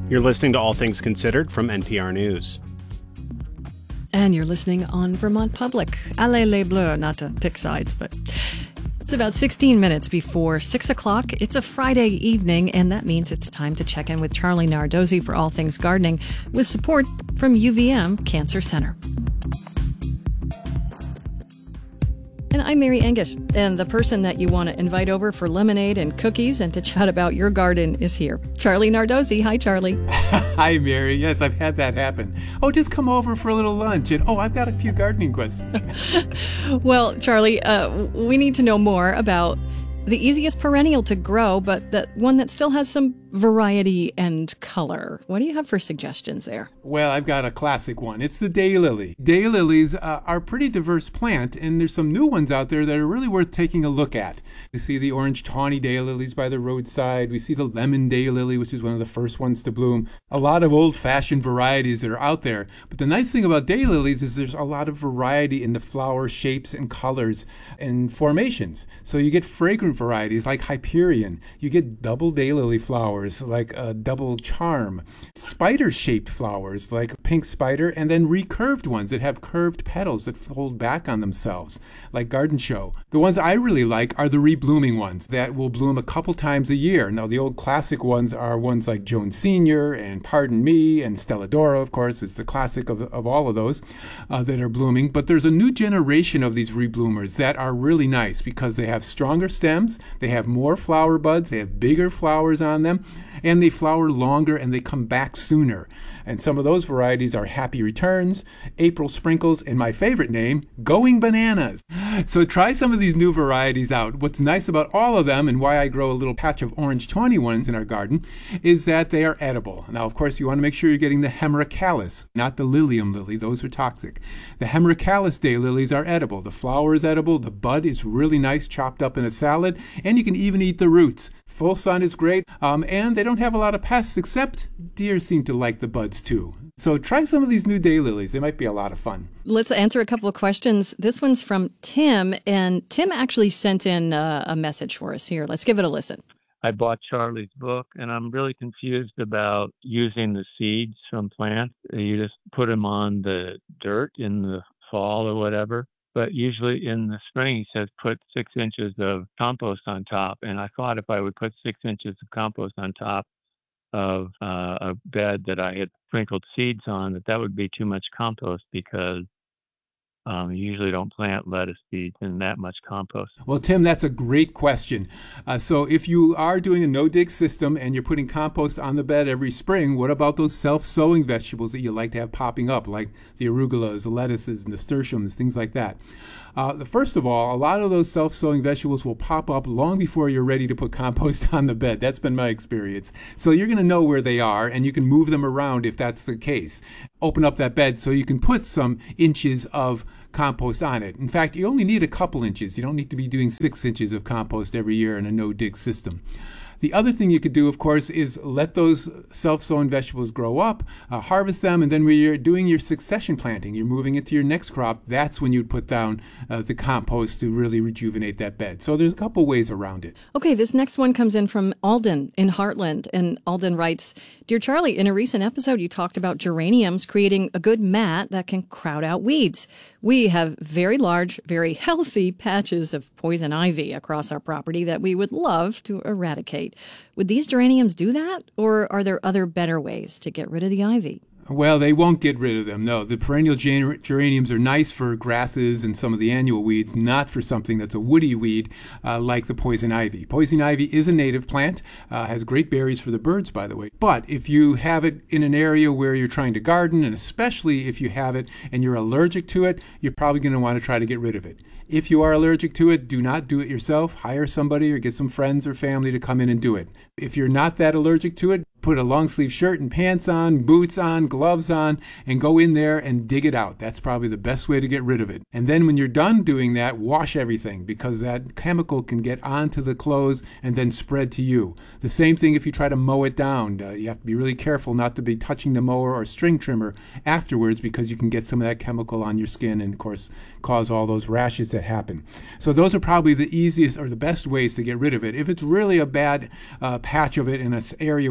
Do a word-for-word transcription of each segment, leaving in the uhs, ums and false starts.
You're listening to All Things Considered from N P R News. And you're listening on Vermont Public. Allez les Bleus, not to pick sides, but it's about sixteen minutes before six o'clock. It's a Friday evening, and that means it's time to check in with Charlie Nardozzi for All Things Gardening with support from U V M Cancer Center. And I'm Mary Angus, and the person that you want to invite over for lemonade and cookies and to chat about your garden is here. Charlie Nardozzi. Hi, Charlie. Hi, Mary. Yes, I've had that happen. Oh, just come over for a little lunch. And, oh, I've got a few gardening questions. Well, Charlie, uh, we need to know more about the easiest perennial to grow, but the one that still has some variety and color. What do you have for suggestions there? Well, I've got a classic one. It's the daylily. Daylilies uh, are a pretty diverse plant, and there's some new ones out there that are really worth taking a look at. We see the orange tawny daylilies by the roadside. We see the lemon daylily, which is one of the first ones to bloom. A lot of old-fashioned varieties that are out there. But the nice thing about daylilies is there's a lot of variety in the flower shapes and colors and formations. So you get fragrant varieties like Hyperion. You get double daylily flowers like a double charm, spider-shaped flowers like pink spider, and then recurved ones that have curved petals that fold back on themselves, like garden show. The ones I really like are the reblooming ones that will bloom a couple times a year. Now, the old classic ones are ones like Joan Senior and Pardon Me and Stelladora, of course, is the classic of, of all of those uh, that are blooming. But there's a new generation of these rebloomers that are really nice because they have stronger stems, they have more flower buds, they have bigger flowers on them, and they flower longer and they come back sooner. And some of those varieties are Happy Returns, April Sprinkles, and my favorite name, Going Bananas. So try some of these new varieties out. What's nice about all of them, and why I grow a little patch of orange tawny ones in our garden, is that they are edible. Now, of course, you want to make sure you're getting the Hemerocallis, not the Lilium lily. Those are toxic. The Hemerocallis daylilies are edible. The flower is edible. The bud is really nice, chopped up in a salad, and you can even eat the roots. Full sun is great, um, and they don't have a lot of pests, except deer seem to like the buds too. So try some of these new daylilies. They might be a lot of fun. Let's answer a couple of questions. This one's from Tim, and Tim actually sent in uh, a message for us here. Let's give it a listen. I bought Charlie's book, and I'm really confused about using the seeds from plants. You just put them on the dirt in the fall or whatever. But usually in the spring, he says put six inches of compost on top. And I thought if I would put six inches of compost on top of uh, a bed that I had sprinkled seeds on, that that would be too much compost because Um, you usually don't plant lettuce seeds in that much compost. Well, Tim, that's a great question. Uh, so if you are doing a no-dig system and you're putting compost on the bed every spring, what about those self-sowing vegetables that you like to have popping up, like the arugulas, the lettuces, nasturtiums, things like that? Uh, the, first of all, a lot of those self-sowing vegetables will pop up long before you're ready to put compost on the bed. That's been my experience. So you're going to know where they are, and you can move them around if that's the case. Open up that bed so you can put some inches of compost on it. In fact, you only need a couple inches. You don't need to be doing six inches of compost every year in a no-dig system. The other thing you could do, of course, is let those self-sown vegetables grow up, uh, harvest them, and then when you're doing your succession planting, you're moving into your next crop, that's when you'd put down uh, the compost to really rejuvenate that bed. So there's a couple ways around it. Okay, this next one comes in from Alden in Heartland, and Alden writes, Dear Charlie, in a recent episode, you talked about geraniums creating a good mat that can crowd out weeds. We have very large, very healthy patches of poison ivy across our property that we would love to eradicate. Would these geraniums do that, or are there other better ways to get rid of the ivy? Well, they won't get rid of them. No, the perennial ger- geraniums are nice for grasses and some of the annual weeds, not for something that's a woody weed uh, like the poison ivy. Poison ivy is a native plant, uh, has great berries for the birds, by the way. But if you have it in an area where you're trying to garden, and especially if you have it and you're allergic to it, you're probably going to want to try to get rid of it. If you are allergic to it, do not do it yourself. Hire somebody or get some friends or family to come in and do it. If you're not that allergic to it, put a long sleeve shirt and pants on, boots on, gloves on, and go in there and dig it out. That's probably the best way to get rid of it. And then when you're done doing that, wash everything, because that chemical can get onto the clothes and then spread to you. The same thing if you try to mow it down. Uh, you have to be really careful not to be touching the mower or string trimmer afterwards, because you can get some of that chemical on your skin and, of course, cause all those rashes that happen. So those are probably the easiest or the best ways to get rid of it. If it's really a bad uh, patch of it in an area where you're going to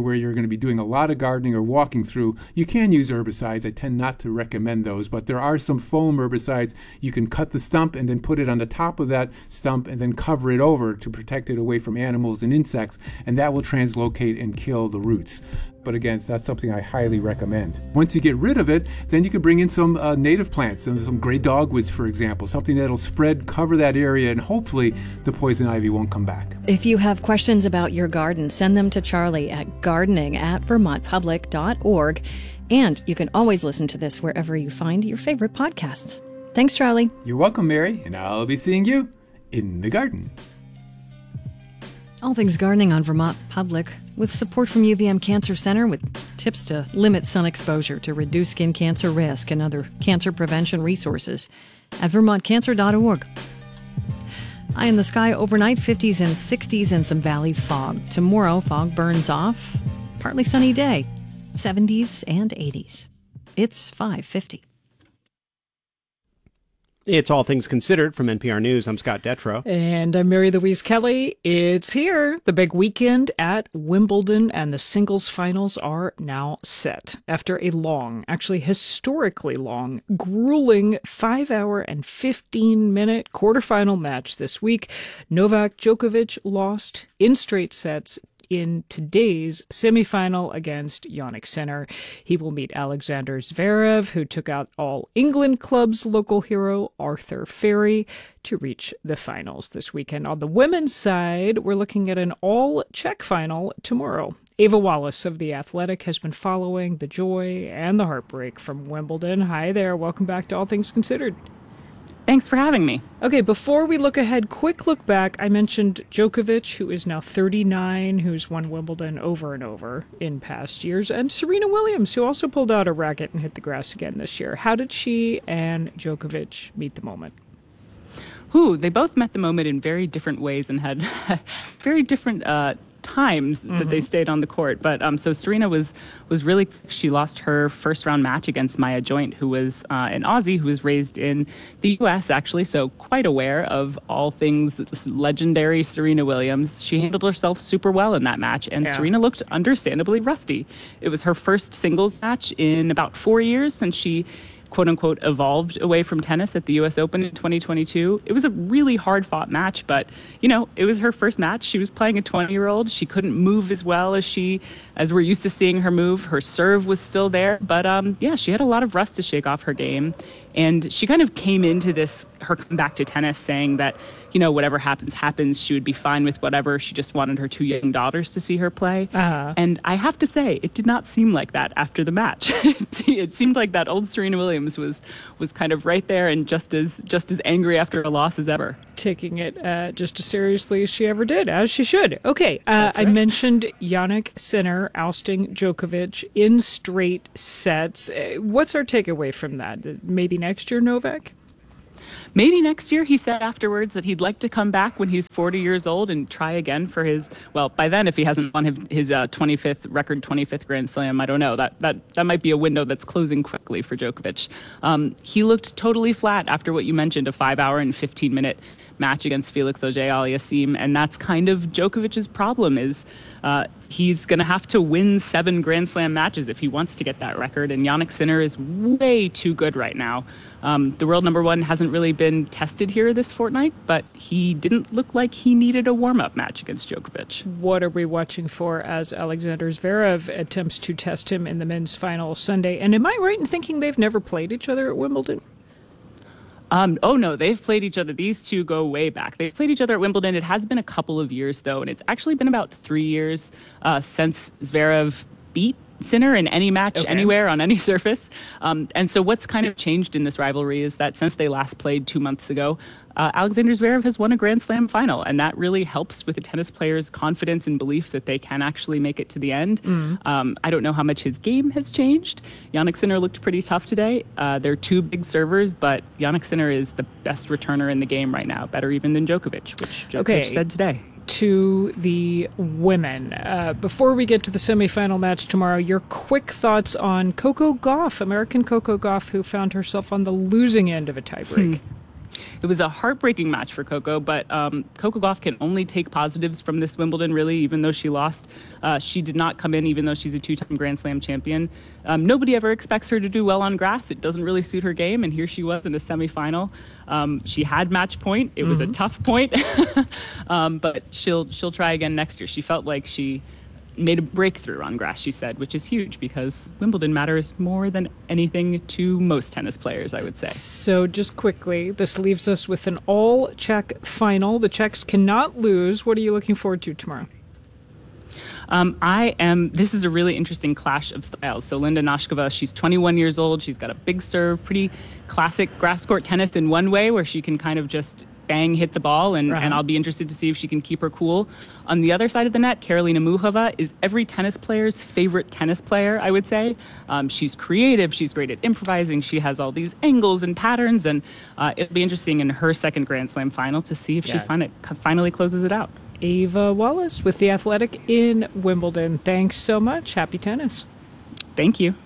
to be doing a lot of gardening or walking through, you can use herbicides. I tend not to recommend those, but there are some foam herbicides. You can cut the stump and then put it on the top of that stump and then cover it over to protect it away from animals and insects, and that will translocate and kill the roots. But again, that's something I highly recommend. Once you get rid of it, then you can bring in some uh, native plants, some, some gray dogwoods, for example, something that'll spread, cover that area, and hopefully the poison ivy won't come back. If you have questions about your garden, send them to Charlie at gardening at vermont public dot org. And you can always listen to this wherever you find your favorite podcasts. Thanks, Charlie. You're welcome, Mary, and I'll be seeing you in the garden. All things gardening on Vermont Public, with support from U V M Cancer Center, with tips to limit sun exposure to reduce skin cancer risk and other cancer prevention resources at vermont cancer dot org. Eye in the sky overnight, fifties and sixties and some valley fog. Tomorrow, fog burns off. Partly sunny day, seventies and eighties. It's five fifty. It's All Things Considered from N P R News. I'm Scott Detrow. And I'm Mary Louise Kelly. It's here. The big weekend at Wimbledon, and the singles finals are now set. After a long, actually historically long, grueling five hour and fifteen minute quarterfinal match this week, Novak Djokovic lost in straight sets in today's semifinal against Jannik Sinner. He will meet Alexander Zverev, who took out All England Club's local hero, Arthur Ferry, to reach the finals this weekend. On the women's side, we're looking at an all-Czech final tomorrow. Ava Wallace of The Athletic has been following the joy and the heartbreak from Wimbledon. Hi there. Welcome back to All Things Considered. Thanks for having me. Okay, before we look ahead, quick look back. I mentioned Djokovic, who is now thirty-nine, who's won Wimbledon over and over in past years, and Serena Williams, who also pulled out a racket and hit the grass again this year. How did she and Djokovic meet the moment? Ooh, they both met the moment in very different ways and had very different uh, times mm-hmm. that they stayed on the court. But um, so Serena was was really, she lost her first round match against Maya Joint, who was uh, an Aussie who was raised in the U S actually, so quite aware of all things legendary Serena Williams. She handled herself super well in that match, and yeah. Serena looked understandably rusty. It was her first singles match in about four years since she quote-unquote evolved away from tennis at the U S Open in twenty twenty-two. It was a really hard-fought match, but, you know, it was her first match. She was playing a twenty-year-old. She couldn't move as well as she, as we're used to seeing her move. Her serve was still there, but, um, yeah, she had a lot of rust to shake off her game. And she kind of came into this, her comeback to tennis, saying that, you know, whatever happens, happens. She would be fine with whatever. She just wanted her two young daughters to see her play. Uh-huh. And I have to say, it did not seem like that after the match. It seemed like that old Serena Williams was was kind of right there and just as just as angry after a loss as ever. Taking it uh, just as seriously as she ever did, as she should. Okay, uh, right. I mentioned Jannik Sinner ousting Djokovic in straight sets. Uh, what's our takeaway from that? Maybe next year, Novak? Maybe next year. He said afterwards that he'd like to come back when he's forty years old and try again for his, well, by then, if he hasn't won his, his uh, twenty-fifth record, twenty-fifth Grand Slam, I don't know. That that that might be a window that's closing quickly for Djokovic. Um, he looked totally flat after what you mentioned, a five hour and fifteen minute match against Felix Auger-Aliassime, and that's kind of Djokovic's problem is uh, he's going to have to win seven Grand Slam matches if he wants to get that record, and Jannik Sinner is way too good right now. Um, the world number one hasn't really been tested here this fortnight, but he didn't look like he needed a warm-up match against Djokovic. What are we watching for as Alexander Zverev attempts to test him in the men's final Sunday? And am I right in thinking they've never played each other at Wimbledon? Um, oh, no, they've played each other. These two go way back. They've played each other at Wimbledon. It has been a couple of years, though, and it's actually been about three years uh, since Zverev beat Sinner in any match, okay. anywhere, on any surface. Um, and so what's kind of changed in this rivalry is that since they last played two months ago, uh, Alexander Zverev has won a Grand Slam final, and that really helps with a tennis player's confidence and belief that they can actually make it to the end. Mm. Um, I don't know how much his game has changed. Jannik Sinner looked pretty tough today. Uh, they're two big servers, but Jannik Sinner is the best returner in the game right now, better even than Djokovic, which Djokovic okay. said today. To the women. Uh, before we get to the semifinal match tomorrow, your quick thoughts on Coco Gauff, American Coco Gauff, who found herself on the losing end of a tiebreak. Hmm. It was a heartbreaking match for Coco, but um, Coco Gauff can only take positives from this Wimbledon, really, even though she lost. Uh, she did not come in, even though she's a two-time Grand Slam champion. Um, nobody ever expects her to do well on grass. It doesn't really suit her game, and here she was in a semifinal. Um, she had match point. It was mm-hmm. a tough point, um, but she'll she'll try again next year. She felt like she made a breakthrough on grass, she said, which is huge because Wimbledon matters more than anything to most tennis players, I would say. So just quickly, this leaves us with an all-Czech final. The Czechs cannot lose. What are you looking forward to tomorrow? Um, I am, this is a really interesting clash of styles. So Linda Noskova, she's twenty-one years old. She's got a big serve, pretty classic grass court tennis in one way where she can kind of just bang, hit the ball, and, right. and I'll be interested to see if she can keep her cool. On the other side of the net, Karolina Muchova is every tennis player's favorite tennis player, I would say. Um, she's creative, she's great at improvising, she has all these angles and patterns, and uh, it'll be interesting in her second Grand Slam final to see if yeah. she fin- finally closes it out. Ava Wallace with The Athletic in Wimbledon. Thanks so much. Happy tennis. Thank you.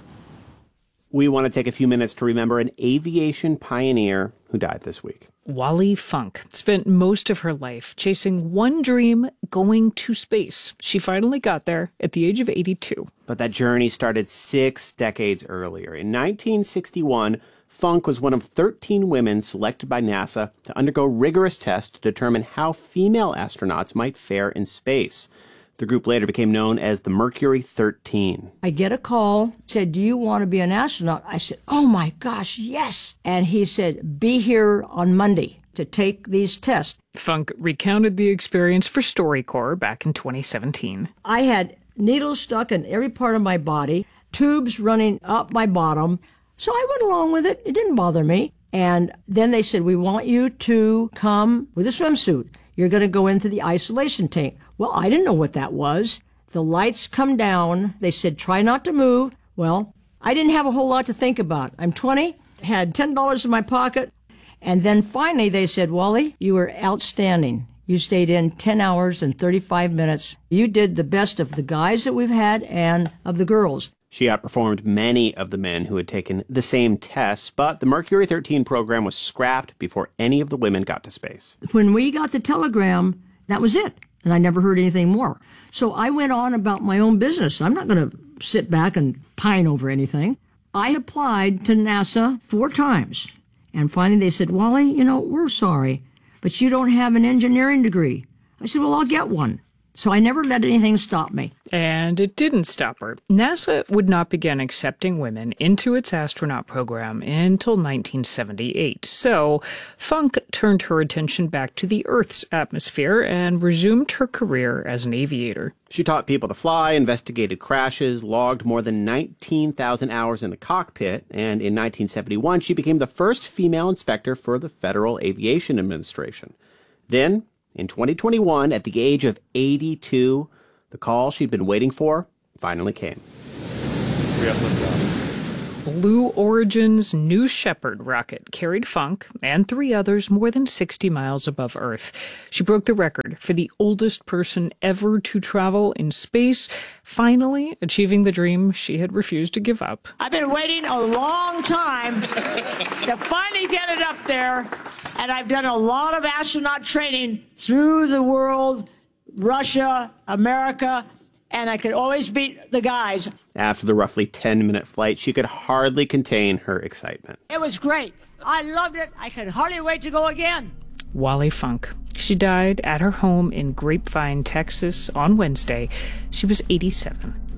We want to take a few minutes to remember an aviation pioneer who died this week. Wally Funk spent most of her life chasing one dream, going to space. She finally got there at the age of eighty-two. But that journey started six decades earlier. In nineteen sixty-one, Funk was one of thirteen women selected by NASA to undergo rigorous tests to determine how female astronauts might fare in space. The group later became known as the Mercury thirteen. I get a call, said, do you want to be an astronaut? I said, oh my gosh, yes. And he said, be here on Monday to take these tests. Funk recounted the experience for StoryCorps back in twenty seventeen. I had needles stuck in every part of my body, tubes running up my bottom. So I went along with it. It didn't bother me. And then they said, we want you to come with a swimsuit. You're going to go into the isolation tank. Well, I didn't know what that was. The lights come down. They said, try not to move. Well, I didn't have a whole lot to think about. I'm twenty, had ten dollars in my pocket. And then finally they said, Wally, you were outstanding. You stayed in ten hours and thirty-five minutes. You did the best of the guys that we've had and of the girls. She outperformed many of the men who had taken the same tests, but the Mercury thirteen program was scrapped before any of the women got to space. When we got the telegram, that was it, and I never heard anything more. So I went on about my own business. I'm not going to sit back and pine over anything. I applied to NASA four times, and finally they said, Wally, you know, we're sorry, but you don't have an engineering degree. I said, well, I'll get one. So I never let anything stop me. And it didn't stop her. NASA would not begin accepting women into its astronaut program until nineteen seventy-eight. So Funk turned her attention back to the Earth's atmosphere and resumed her career as an aviator. She taught people to fly, investigated crashes, logged more than nineteen thousand hours in the cockpit, and in nineteen seventy-one she became the first female inspector for the Federal Aviation Administration. Then, in twenty twenty-one, at the age of eighty-two, the call she'd been waiting for finally came. Blue Origin's New Shepard rocket carried Funk and three others more than sixty miles above Earth. She broke the record for the oldest person ever to travel in space, finally achieving the dream she had refused to give up. I've been waiting a long time to finally get it up there. And I've done a lot of astronaut training through the world, Russia, America, and I could always beat the guys. After the roughly ten-minute flight, she could hardly contain her excitement. It was great. I loved it. I could hardly wait to go again. Wally Funk. She died at her home in Grapevine, Texas on Wednesday. She was eighty-seven.